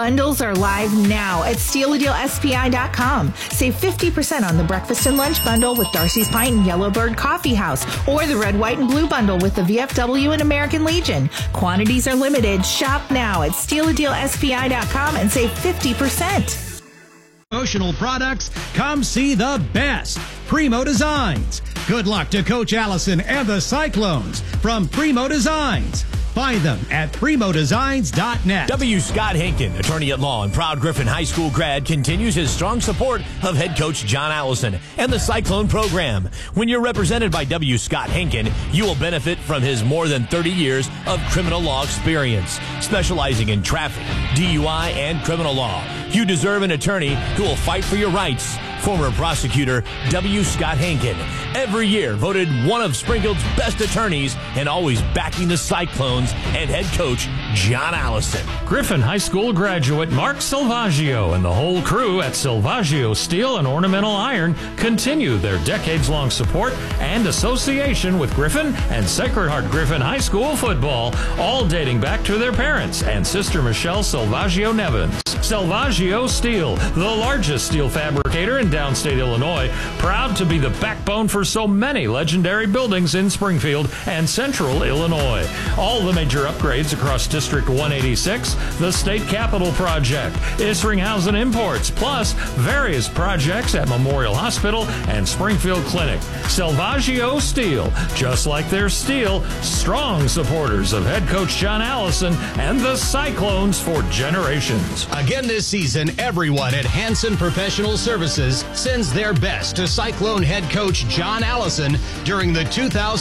Bundles are live now at SteelADealSPI.com. Save 50% on the breakfast and lunch bundle with Darcy's Pint and Yellowbird Coffee House, or the red, white, and blue bundle with the VFW and American Legion. Quantities are limited. Shop now at SteelADealSPI.com and save 50%. Promotional products, come see the best. Primo Designs. Good luck to Coach Allison and the Cyclones from Primo Designs. Find them at primodesigns.net. W. Scott Hinkin, attorney at law and proud Griffin High School grad, continues his strong support of head coach John Allison and the Cyclone program. When you're represented by W. Scott Hinkin, you will benefit from his more than 30 years of criminal law experience, specializing in traffic, DUI, and criminal law. You deserve an attorney who will fight for your rights. Former prosecutor W. Scott Hinkin, every year voted one of Springfield's best attorneys and always backing the Cyclones and head coach John Allison. Griffin High School graduate Mark Silvaggio and the whole crew at Silvaggio Steel and Ornamental Iron continue their decades-long support and association with Griffin and Sacred Heart Griffin High School football, all dating back to their parents and sister Michelle Silvaggio Nevins. Silvaggio Steel, the largest steel fabricator in downstate Illinois, proud to be the backbone for so many legendary buildings in Springfield and central Illinois. All the major upgrades across District 186, the State Capitol Project, Isringhausen Imports, plus various projects at Memorial Hospital and Springfield Clinic. Silvaggio Steel, just like their steel, strong supporters of head coach John Allison and the Cyclones for generations. Again this season, everyone at Hanson Professional Services sends their best to Cyclone head coach John Allison during the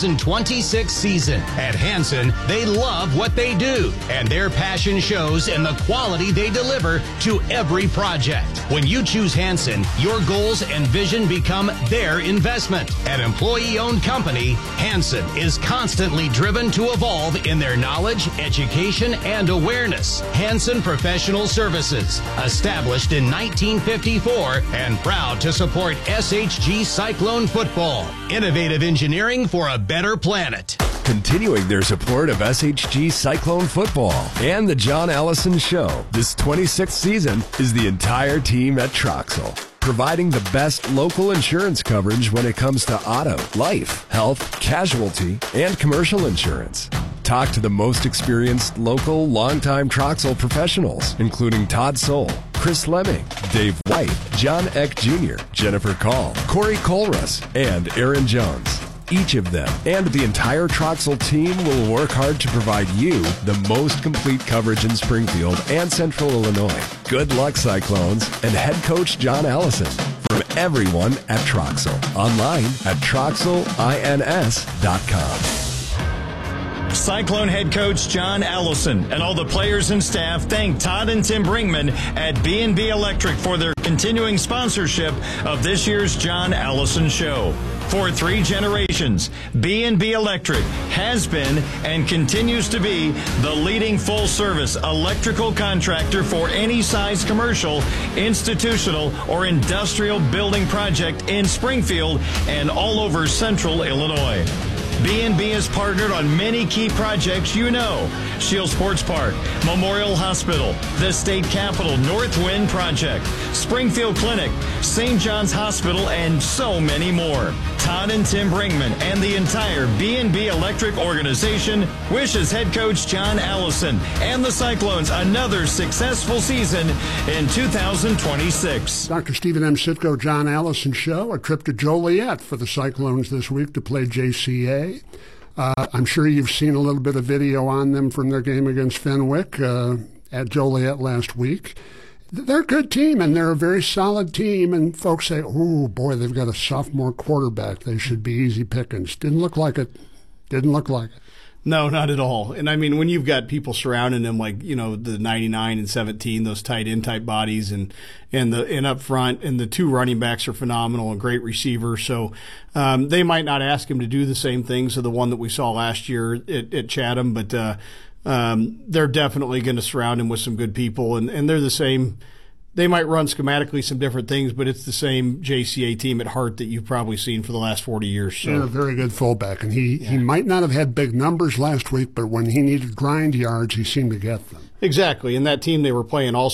2026 season. At Hanson, they love what they do, and their passion shows in the quality they deliver to every project. When you choose Hanson, your goals and vision become their investment. An employee-owned company, Hanson is constantly driven to evolve in their knowledge, education, and awareness. Hanson Professional Services, established in 1954 and proud to support SHG Cyclone football. Innovative engineering for a better planet. Continuing their support of SHG Cyclone football and the John Allison Show, this 26th season is the entire team at Troxel, providing the best local insurance coverage when it comes to auto, life, health, casualty, and commercial insurance. Talk to the most experienced local, longtime Troxel professionals, including Todd Soul, Chris Lemming, Dave White, John Eck Jr., Jennifer Call, Corey Colrus, and Aaron Jones. Each of them and the entire Troxel team will work hard to provide you the most complete coverage in Springfield and Central Illinois. Good luck, Cyclones, and head coach John Allison. From everyone at Troxel. Online at TroxelINS.com. Cyclone head coach John Allison and all the players and staff thank Todd and Tim Brinkman at B&B Electric for their continuing sponsorship of this year's John Allison Show. For 3 generations, B&B Electric has been and continues to be the leading full-service electrical contractor for any size commercial, institutional, or industrial building project in Springfield and all over central Illinois. B&B has partnered on many key projects you know. Shield Sports Park, Memorial Hospital, the State Capitol North Wind Project, Springfield Clinic, St. John's Hospital, and so many more. Todd and Tim Brinkman and the entire B&B Electric organization wishes head coach John Allison and the Cyclones another successful season in 2026. Dr. Stephen M. Sitko, John Allison Show, a trip to Joliet for the Cyclones this week to play JCA. I'm sure you've seen a little bit of video on them from their game against Fenwick at Joliet last week. They're a good team, and they're a very solid team, and folks say, oh, boy, they've got a sophomore quarterback. They should be easy pickings. Didn't look like it. Didn't look like it. No, not at all. And I mean, when you've got people surrounding them, like, you know, the 99 and 17, those tight end type bodies, and up front, and the 2 running backs are phenomenal and great receivers. So they might not ask him to do the same things as the one that we saw last year at Chatham, but they're definitely going to surround him with some good people, and they're the same. They might run schematically some different things, but it's the same JCA team at heart that you've probably seen for the last 40 years. So. And a very good fullback. And he might not have had big numbers last week, but when he needed grind yards, he seemed to get them. Exactly. And that team they were playing all